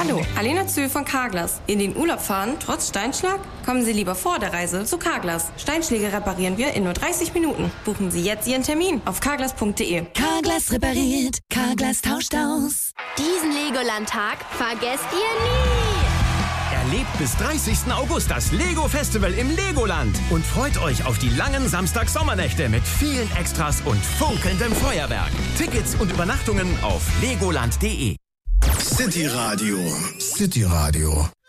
Hallo, Alena Zühl von Carglass. In den Urlaub fahren, trotz Steinschlag? Kommen Sie lieber vor der Reise zu Carglass. Steinschläge reparieren wir in nur 30 Minuten. Buchen Sie jetzt Ihren Termin auf carglass.de. Carglass repariert, Carglass tauscht aus. Diesen Legoland-Tag vergesst ihr nie. Erlebt bis 30. August das Lego Festival im Legoland und freut euch auf die langen Samstag-Sommernächte mit vielen Extras und funkelndem Feuerwerk. Tickets und Übernachtungen auf legoland.de. City Radio. City Radio.